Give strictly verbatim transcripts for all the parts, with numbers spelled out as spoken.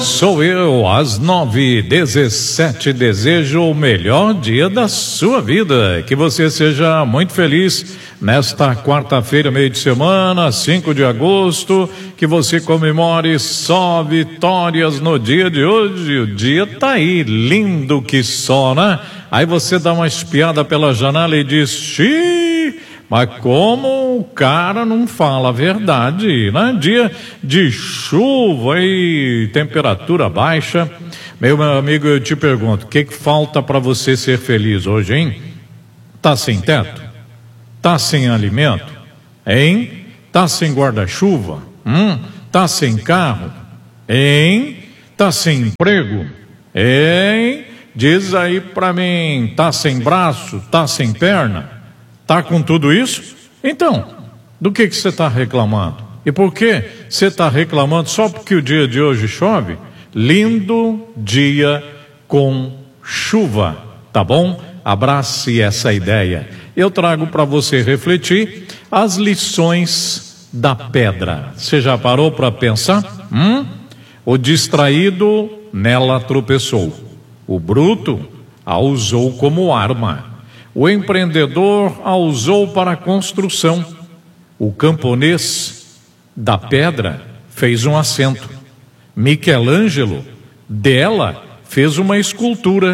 Sou eu, às nove e dezessete, desejo o melhor dia da sua vida, que você seja muito feliz nesta quarta-feira, meio de semana, cinco de agosto, que você comemore só vitórias no dia de hoje. O dia tá aí, lindo que só, né? Aí você dá uma espiada pela janela e diz, xiii, mas como o cara não fala a verdade, né? Dia de chuva e temperatura baixa. Meu, meu amigo, eu te pergunto, o que que falta para você ser feliz hoje, hein? Tá sem teto? Tá sem alimento? Hein? Tá sem guarda-chuva? Hum? Tá sem carro? Hein? Tá sem emprego? Hein? Diz aí pra mim, tá sem braço? Tá sem perna? Tá com tudo isso? Então, do que que você está reclamando? E por que você está reclamando só porque o dia de hoje chove? Lindo dia com chuva, tá bom? Abrace essa ideia. Eu trago para você refletir as lições da pedra. Você já parou para pensar? Hum? O distraído nela tropeçou. O bruto a usou como arma. O empreendedor a usou para a construção. O camponês da pedra fez um assento. Michelangelo dela fez uma escultura.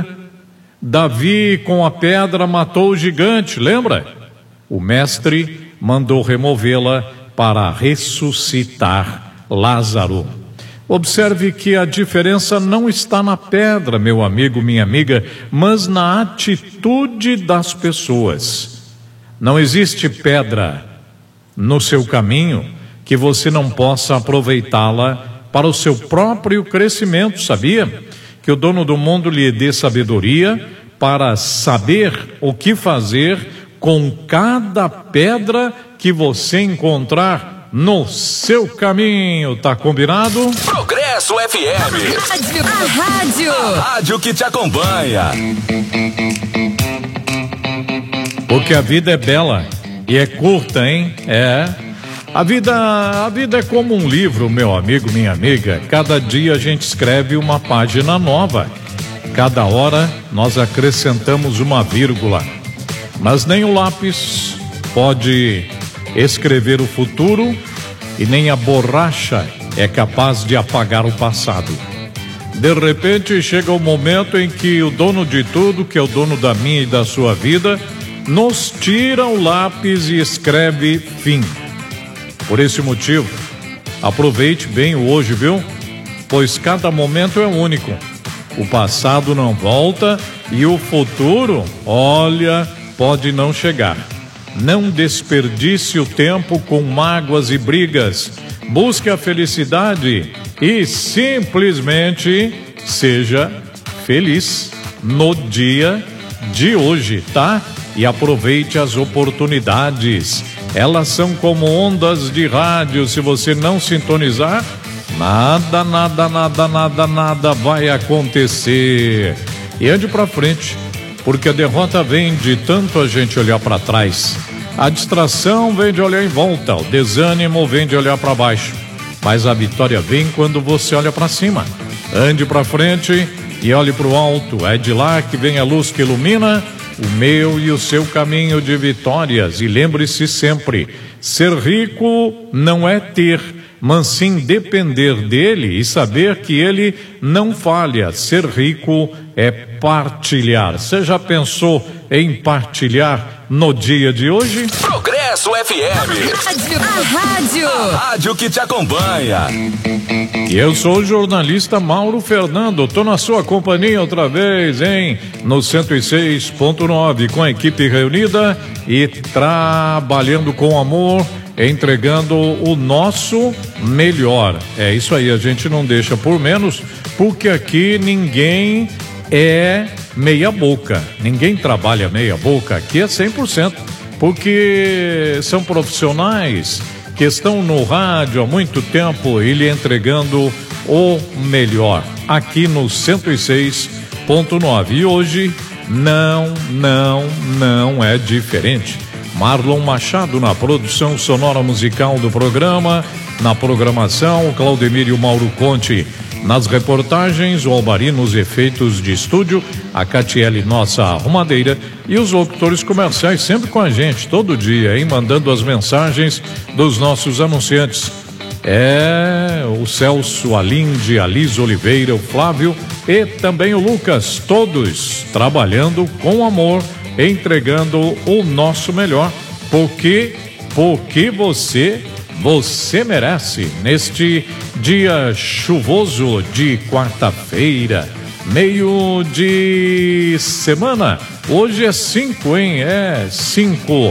Davi com a pedra matou o gigante, lembra? O mestre mandou removê-la para ressuscitar Lázaro. Observe que a diferença não está na pedra, meu amigo, minha amiga, mas na atitude das pessoas. Não existe pedra no seu caminho que você não possa aproveitá-la para o seu próprio crescimento, sabia? Que o dono do mundo lhe dê sabedoria para saber o que fazer com cada pedra que você encontrar no seu caminho, tá combinado? Progresso F M. Rádio. A rádio. A rádio que te acompanha. Porque a vida é bela e é curta, hein? É. A vida, a vida é como um livro, meu amigo, minha amiga. Cada dia a gente escreve uma página nova. Cada hora nós acrescentamos uma vírgula. Mas nem o lápis pode escrever o futuro e nem a borracha é capaz de apagar o passado. De repente chega o momento em que o dono de tudo, que é o dono da minha e da sua vida, nos tira o lápis e escreve fim. Por esse motivo, aproveite bem o hoje, viu? Pois cada momento é único. O passado não volta e o futuro, olha, pode não chegar. Não desperdice o tempo com mágoas e brigas. Busque a felicidade e simplesmente seja feliz no dia de hoje, tá? E aproveite as oportunidades. Elas são como ondas de rádio. Se você não sintonizar, nada, nada, nada, nada, nada vai acontecer. E ande pra frente, porque a derrota vem de tanto a gente olhar para trás. A distração vem de olhar em volta, o desânimo vem de olhar para baixo. Mas a vitória vem quando você olha para cima. Ande para frente e olhe para o alto. É de lá que vem a luz que ilumina o meu e o seu caminho de vitórias. E lembre-se sempre, ser rico não é ter, mas sim depender dele e saber que ele não falha. Ser rico é partilhar. Você já pensou em partilhar no dia de hoje? Progresso F M. Rádio. A rádio. A rádio que te acompanha. E eu sou o jornalista Mauro Fernando. Tô na sua companhia outra vez, hein? No cento e seis ponto nove, com a equipe reunida e trabalhando com amor, entregando o nosso melhor. É isso aí, a gente não deixa por menos, porque aqui ninguém é meia boca, ninguém trabalha meia boca, aqui é cem por cento, porque são profissionais que estão no rádio há muito tempo e lhe entregando o melhor, aqui no cento e seis ponto nove. E hoje não, não, não é diferente. Marlon Machado na produção sonora musical do programa, na programação, Claudemir e o Mauro Conte Nas reportagens, o Albari nos efeitos de estúdio, a Catiele, nossa arrumadeira, e os locutores comerciais sempre com a gente, todo dia, hein? Mandando as mensagens dos nossos anunciantes. É o Celso, a Linde, a Liz Oliveira, o Flávio e também o Lucas, todos trabalhando com amor, entregando o nosso melhor, porque, porque você, você merece. Neste dia chuvoso de quarta-feira, meio de semana, hoje é cinco, hein? É cinco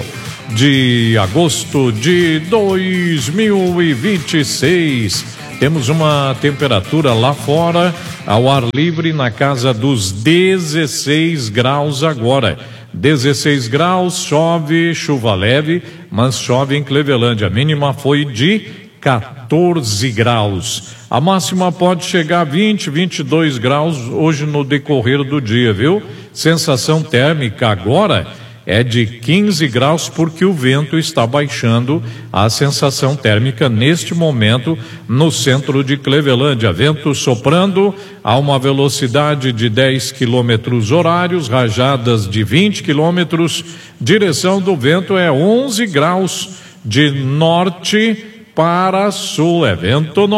de agosto de dois mil e vinte e seis. Temos uma temperatura lá fora, ao ar livre, na casa dos dezesseis graus agora. dezesseis graus, chove, chuva leve, mas chove em Clevelândia. A mínima foi de quatorze graus. A máxima pode chegar a vinte, vinte e dois graus hoje no decorrer do dia, viu? Sensação térmica agora é de quinze graus, porque o vento está baixando. A sensação térmica neste momento no centro de Clevelândia, vento soprando a uma velocidade de dez quilômetros horários, rajadas de vinte quilômetros, direção do vento é onze graus de norte para sul, é vento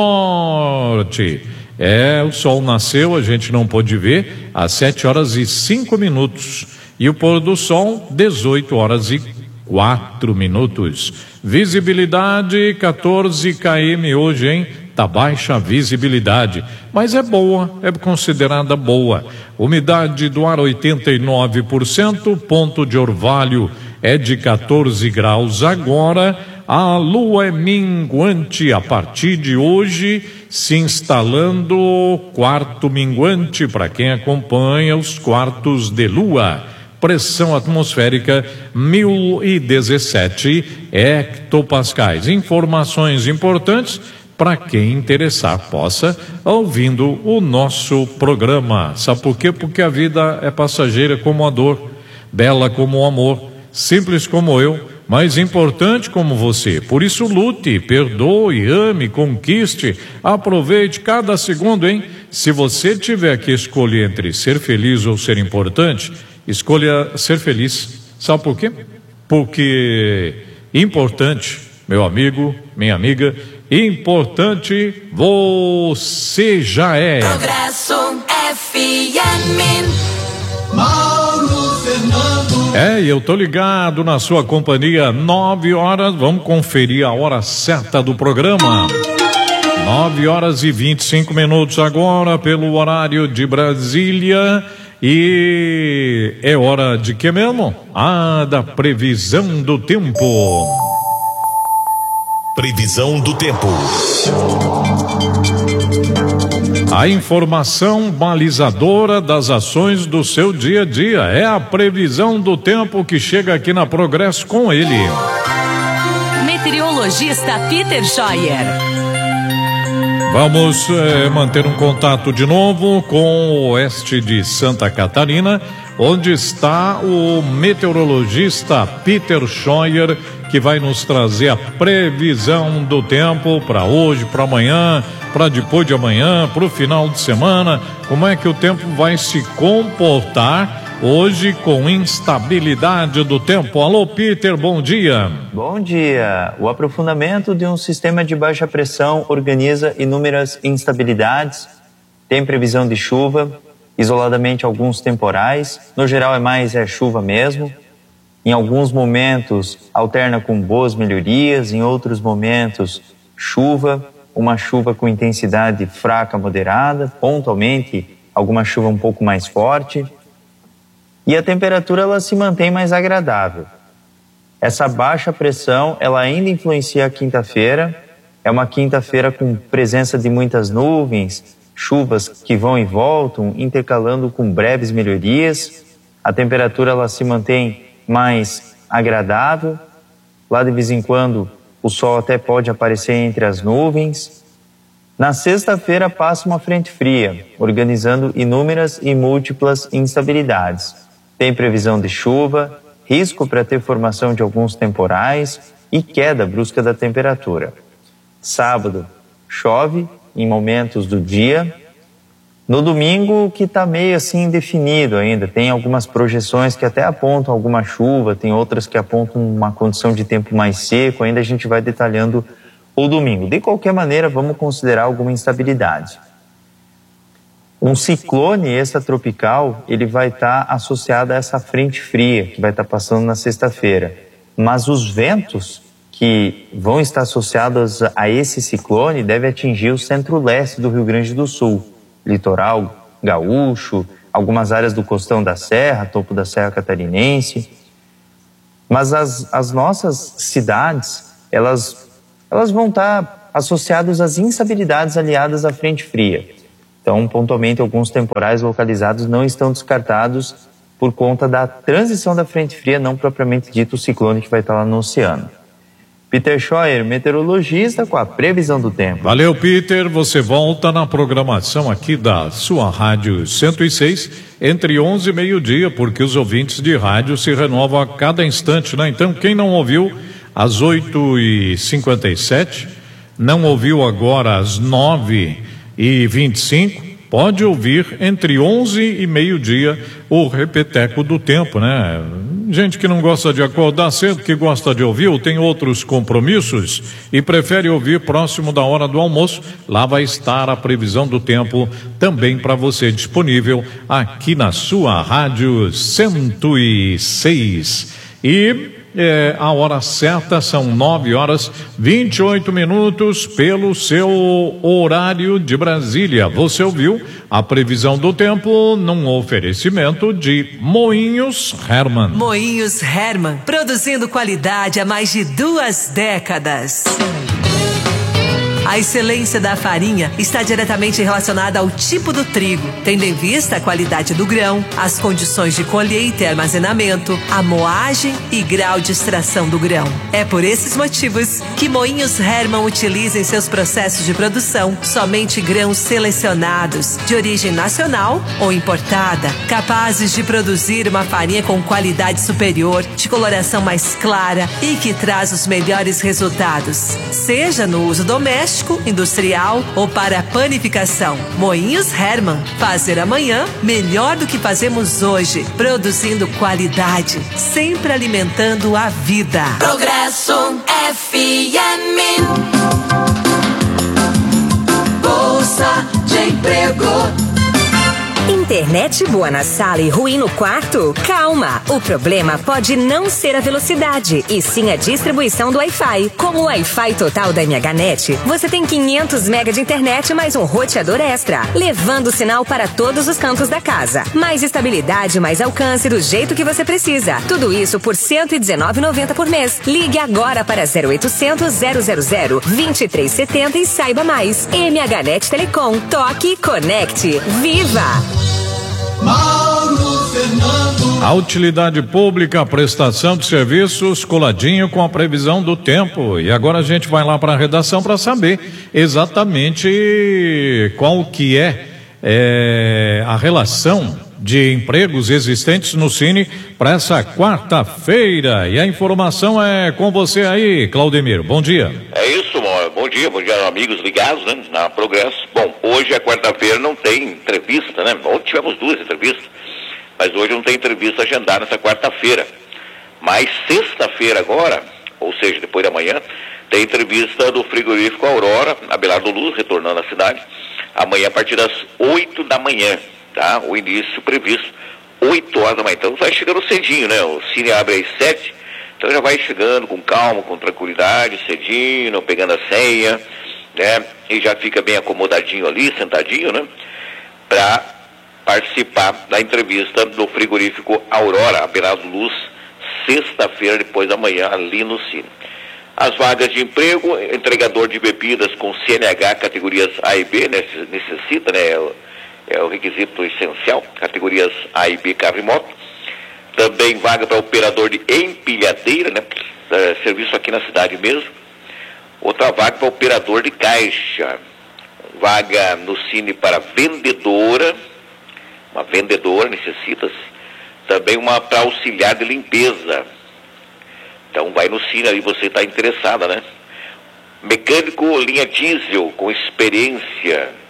norte. É, o sol nasceu, a gente não pôde ver, às sete horas e cinco minutos. E o pôr do sol, dezoito horas e quatro minutos. Visibilidade quatorze quilômetros hoje, hein? Tá baixa a visibilidade, mas é boa, é considerada boa. Umidade do ar oitenta e nove por cento, ponto de orvalho é de quatorze graus agora. A lua é minguante a partir de hoje, se instalando quarto minguante para quem acompanha os quartos de lua. Pressão atmosférica mil e dezessete hectopascais. Informações importantes para quem interessar, possa ouvindo o nosso programa. Sabe por quê? Porque a vida é passageira como a dor, bela como o amor, simples como eu, mas importante como você. Por isso lute, perdoe, ame, conquiste, aproveite cada segundo, hein? Se você tiver que escolher entre ser feliz ou ser importante, escolha ser feliz. Sabe por quê? Porque importante, meu amigo, minha amiga, importante você já é. Progresso F M. Mauro Fernando. É, e eu tô ligado na sua companhia, nove horas, vamos conferir a hora certa do programa. Nove horas e vinte e cinco minutos agora, pelo horário de Brasília. E é hora de que mesmo? Ah, da previsão do tempo. Previsão do tempo. A informação balizadora das ações do seu dia a dia é a previsão do tempo que chega aqui na Progresso com ele. Meteorologista Peter Scheuer. Vamos eh, manter um contato de novo com o oeste de Santa Catarina, onde está o meteorologista Peter Scheuer, que vai nos trazer a previsão do tempo para hoje, para amanhã, para depois de amanhã, para o final de semana. Como é que o tempo vai se comportar hoje com instabilidade do tempo? Alô, Peter, bom dia. Bom dia. O aprofundamento de um sistema de baixa pressão organiza inúmeras instabilidades. Tem previsão de chuva, isoladamente alguns temporais. No geral é mais é chuva mesmo. Em alguns momentos alterna com boas melhorias, em outros momentos chuva, uma chuva com intensidade fraca moderada, pontualmente alguma chuva um pouco mais forte. E a temperatura ela se mantém mais agradável. Essa baixa pressão ela ainda influencia a quinta-feira. É uma quinta-feira com presença de muitas nuvens, chuvas que vão e voltam, intercalando com breves melhorias. A temperatura ela se mantém mais agradável. Lá de vez em quando o sol até pode aparecer entre as nuvens. Na sexta-feira passa uma frente fria, organizando inúmeras e múltiplas instabilidades. Tem previsão de chuva, risco para ter formação de alguns temporais e queda brusca da temperatura. Sábado, chove em momentos do dia, No domingo, que está meio assim indefinido ainda, tem algumas projeções que até apontam alguma chuva, tem outras que apontam uma condição de tempo mais seco, ainda a gente vai detalhando o domingo. De qualquer maneira, vamos considerar alguma instabilidade. Um ciclone extratropical, ele vai estar tá associado a essa frente fria que vai estar tá passando na sexta-feira. Mas os ventos que vão estar associados a esse ciclone devem atingir o centro-leste do Rio Grande do Sul. Litoral gaúcho, algumas áreas do costão da Serra, topo da Serra Catarinense. Mas as, as nossas cidades, elas, elas vão estar associadas às instabilidades aliadas à frente fria. Então, pontualmente, alguns temporais localizados não estão descartados por conta da transição da frente fria, não propriamente dito o ciclone que vai estar lá no oceano. Peter Scheuer, meteorologista, com a previsão do tempo. Valeu, Peter. Você volta na programação aqui da sua Rádio cento e seis entre onze e meio-dia, porque os ouvintes de rádio se renovam a cada instante, né? Então, quem não ouviu às oito e cinquenta e sete, não ouviu agora às nove e vinte e cinco, pode ouvir entre onze e meio-dia o repeteco do tempo, né? Gente que não gosta de acordar cedo, que gosta de ouvir ou tem outros compromissos e prefere ouvir próximo da hora do almoço, lá vai estar a previsão do tempo também para você disponível aqui na sua Rádio cento e seis. E É, a hora certa são nove horas vinte e oito minutos pelo seu horário de Brasília. Você ouviu a previsão do tempo num oferecimento de Moinhos Hermann. Moinhos Hermann, produzindo qualidade há mais de duas décadas. A excelência da farinha está diretamente relacionada ao tipo do trigo, tendo em vista a qualidade do grão, as condições de colheita e armazenamento, a moagem e grau de extração do grão. É por esses motivos que Moinhos Hermann utiliza em seus processos de produção somente grãos selecionados, de origem nacional ou importada, capazes de produzir uma farinha com qualidade superior, de coloração mais clara e que traz os melhores resultados, seja no uso doméstico, industrial ou para panificação. Moinhos Hermann, fazer amanhã melhor do que fazemos hoje, produzindo qualidade, sempre alimentando a vida. Progresso F M. Bolsa de Emprego. Internet boa na sala e ruim no quarto? Calma! O problema pode não ser a velocidade, e sim a distribuição do Wi-Fi. Com o Wi-Fi total da MHNet, você tem quinhentos megas de internet mais um roteador extra, levando o sinal para todos os cantos da casa. Mais estabilidade, mais alcance do jeito que você precisa. Tudo isso por cento e dezenove reais e noventa centavos por mês. Ligue agora para zero oitocentos, zero zero zero, vinte e três setenta e saiba mais. MHNet Telecom. Toque e conecte. Viva! Mauro Fernando. A utilidade pública, a prestação de serviços, coladinho com a previsão do tempo. E agora a gente vai lá para a redação para saber exatamente qual que é, é a relação de empregos existentes no Cine para essa quarta-feira. E a informação é com você aí, Claudemir. Bom dia. É isso, Mauro. Bom dia, bom dia, amigos ligados, né, na Progresso. Bom, hoje é quarta-feira, não tem entrevista, né? Ontem tivemos duas entrevistas, mas hoje não tem entrevista agendada nessa quarta-feira. Mas sexta-feira agora, ou seja, depois da manhã, tem entrevista do frigorífico Aurora, Abelardo Luz, retornando à cidade, amanhã a partir das oito da manhã. Tá? O início previsto, oito horas da manhã. Então vai chegando cedinho, né? O Cine abre às sete, então já vai chegando com calma, com tranquilidade, cedinho, pegando a senha, né? E já fica bem acomodadinho ali, sentadinho, né? Para participar da entrevista do frigorífico Aurora, Abelardo Luz, sexta-feira, depois da manhã, ali no Cine. As vagas de emprego, entregador de bebidas com C N H, categorias A e B, né? Necessita, né? É o requisito essencial, categorias A e B, carro e moto. Também vaga para operador de empilhadeira, né? É, serviço aqui na cidade mesmo. Outra vaga para operador de caixa. Vaga no Cine para vendedora. Uma vendedora necessita-se. Também uma para auxiliar de limpeza. Então vai no Cine aí, você está interessada, né? Mecânico linha diesel com experiência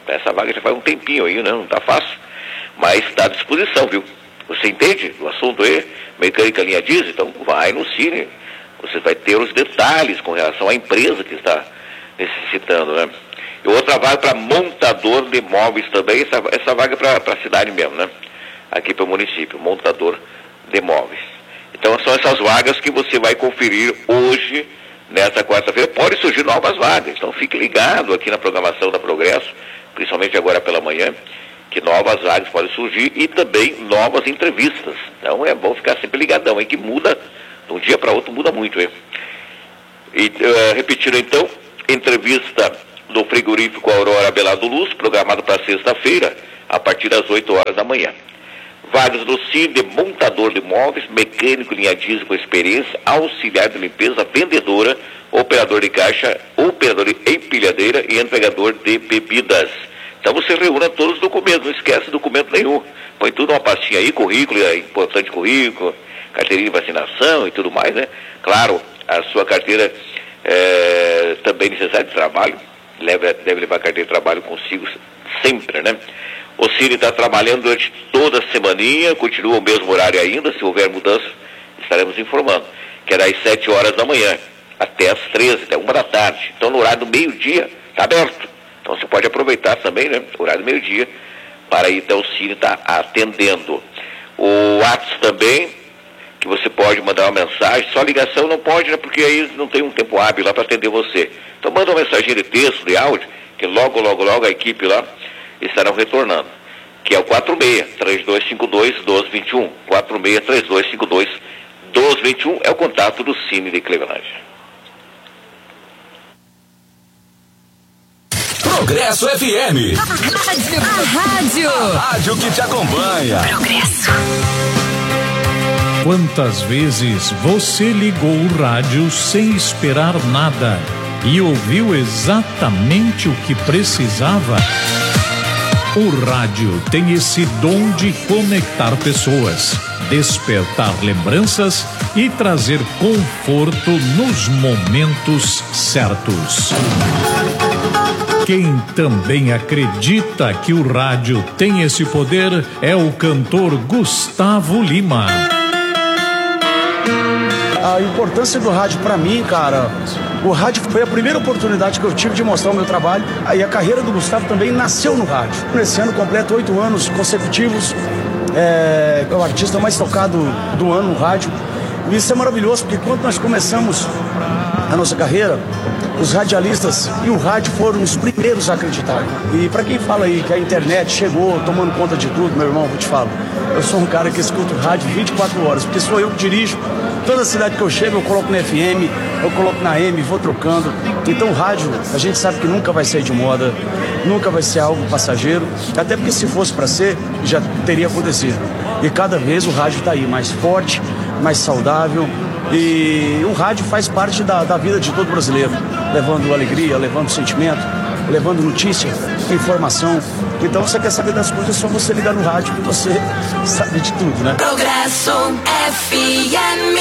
Essa vaga já faz um tempinho aí, né? Não tá fácil, mas está à disposição, viu? Você entende do assunto aí? Mecânica linha diesel? Então vai no Cine. Você vai ter os detalhes com relação à empresa que está necessitando, né? E outra vaga para montador de móveis também, essa, essa vaga é para a cidade mesmo, né? Aqui para o município, montador de móveis. Então são essas vagas que você vai conferir hoje, nessa quarta-feira. Pode surgir novas vagas, então fique ligado aqui na programação da Progresso, principalmente agora pela manhã, que novas vagas podem surgir e também novas entrevistas. Então é bom ficar sempre ligadão, hein, que muda, de um dia para outro muda muito, hein? E uh, repetindo então, entrevista do frigorífico Aurora Belado Luz, programado para sexta-feira, a partir das oito horas da manhã. Vagas do Cine de montador de móveis, mecânico linha diesel com experiência, auxiliar de limpeza, vendedora, operador de caixa, operador de empilhadeira e entregador de bebidas. Então você reúne todos os documentos, não esquece documento nenhum. Põe tudo numa pastinha aí, currículo, é importante currículo, carteirinha de vacinação e tudo mais, né? Claro, a sua carteira é também necessária de trabalho, deve, deve levar a carteira de trabalho consigo sempre, né? O Cine está trabalhando durante toda a semaninha, continua o mesmo horário ainda, se houver mudança, estaremos informando, que é das sete horas da manhã até as treze, até uma da tarde. Então no horário do meio-dia está aberto. Então você pode aproveitar também, né, o horário do meio-dia, para ir até o Cine estar tá atendendo. O WhatsApp também, que você pode mandar uma mensagem, só ligação não pode, né, porque aí não tem um tempo hábil lá para atender você. Então manda uma mensagem de texto, de áudio, que logo, logo, logo a equipe lá estarão retornando, que é o quatro seis, três dois cinco dois, um dois dois um. quatro seis, três dois cinco dois, um dois dois um é o contato do Cine de Clevelândia. Progresso F M. A rádio. A rádio. A rádio que te acompanha. Progresso. Quantas vezes você ligou o rádio sem esperar nada e ouviu exatamente o que precisava? O rádio tem esse dom de conectar pessoas, despertar lembranças e trazer conforto nos momentos certos. Quem também acredita que o rádio tem esse poder é o cantor Gustavo Lima. A importância do rádio pra mim, cara, o rádio foi a primeira oportunidade que eu tive de mostrar o meu trabalho. Aí a carreira do Gustavo também nasceu no rádio. Nesse ano completo oito anos consecutivos, é, é o artista mais tocado do ano no rádio. E isso é maravilhoso, porque quando nós começamos a nossa carreira, os radialistas e o rádio foram os primeiros a acreditar. E para quem fala aí que a internet chegou tomando conta de tudo, meu irmão, eu vou te falar, eu sou um cara que escuta o rádio vinte e quatro horas, porque sou eu que dirijo. Toda cidade que eu chego, eu coloco na F M, eu coloco na A M, vou trocando. Então o rádio, a gente sabe que nunca vai sair de moda, nunca vai ser algo passageiro, até porque se fosse para ser, já teria acontecido. E cada vez o rádio está aí mais forte, mais saudável. E o rádio faz parte da, da vida de todo brasileiro, levando alegria, levando sentimento, levando notícia, informação. Então você quer saber das coisas, é só você ligar no rádio que você sabe de tudo, né? Progresso F M.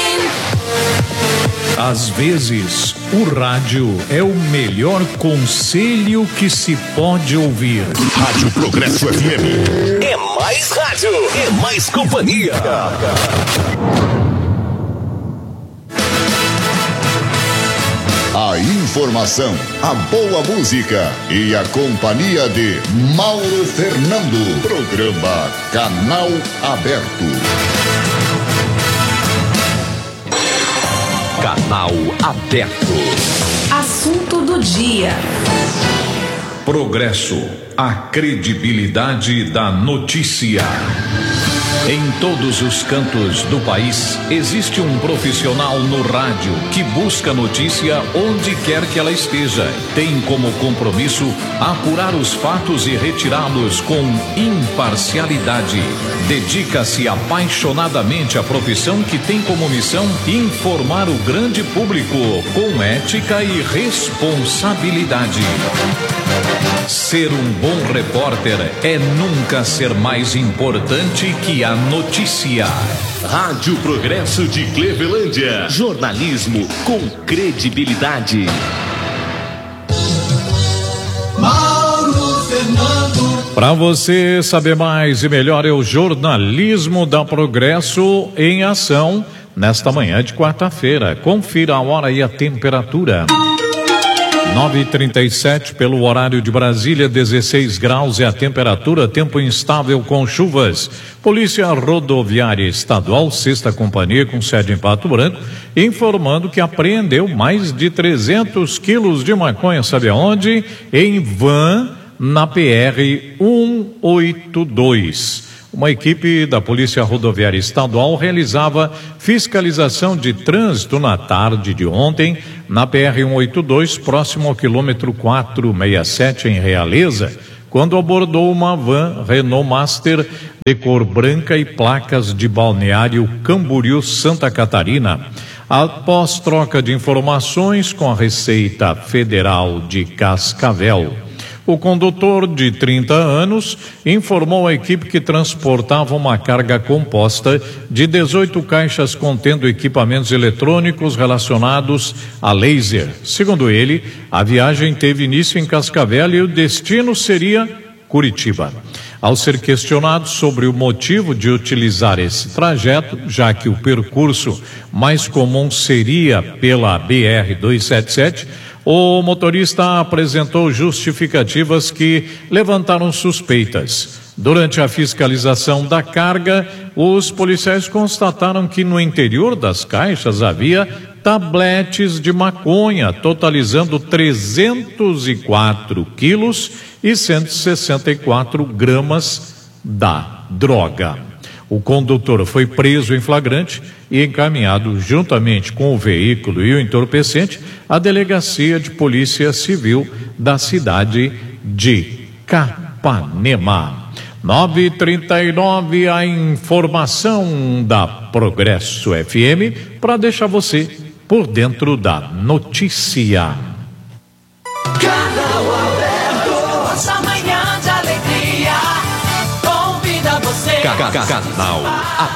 Às vezes, o rádio é o melhor conselho que se pode ouvir. Rádio Progresso F M. É mais rádio, é mais companhia. A informação, a boa música e a companhia de Mauro Fernando. Programa Canal Aberto. Canal Aberto. Assunto do dia. Progresso, a credibilidade da notícia. Em todos os cantos do país, existe um profissional no rádio que busca notícia onde quer que ela esteja. Tem como compromisso apurar os fatos e retirá-los com imparcialidade. Dedica-se apaixonadamente à profissão que tem como missão informar o grande público com ética e responsabilidade. Ser um bom repórter é nunca ser mais importante que a notícia. Rádio Progresso de Clevelândia. Jornalismo com credibilidade. Mauro Fernando. Para você saber mais e melhor, é o jornalismo da Progresso em ação nesta manhã de quarta-feira. Confira a hora e a temperatura. nove e trinta e sete pelo horário de Brasília, dezesseis graus é a temperatura, tempo instável com chuvas. Polícia Rodoviária Estadual, sexta Companhia, com sede em Pato Branco, informando que apreendeu mais de trezentos quilos de maconha, sabe aonde? Em van, na P R cento e oitenta e dois. Uma equipe da Polícia Rodoviária Estadual realizava fiscalização de trânsito na tarde de ontem na P R cento e oitenta e dois, próximo ao quilômetro quatrocentos e sessenta e sete em Realeza, quando abordou uma van Renault Master de cor branca e placas de Balneário Camboriú, Santa Catarina. Após troca de informações com a Receita Federal de Cascavel, o condutor, de trinta anos, informou à equipe que transportava uma carga composta de dezoito caixas contendo equipamentos eletrônicos relacionados a laser. Segundo ele, a viagem teve início em Cascavel e o destino seria Curitiba. Ao ser questionado sobre o motivo de utilizar esse trajeto, já que o percurso mais comum seria pela B R duzentos e setenta e sete, o motorista apresentou justificativas que levantaram suspeitas. Durante a fiscalização da carga, os policiais constataram que no interior das caixas havia tabletes de maconha, totalizando trezentos e quatro quilos e cento e sessenta e quatro gramas da droga. O condutor foi preso em flagrante e encaminhado juntamente com o veículo e o entorpecente à Delegacia de Polícia Civil da cidade de Capanema. nove e trinta e nove, a informação da Progresso F M para deixar você por dentro da notícia. Canal aberto, essa manhã de alegria, convida você. Canal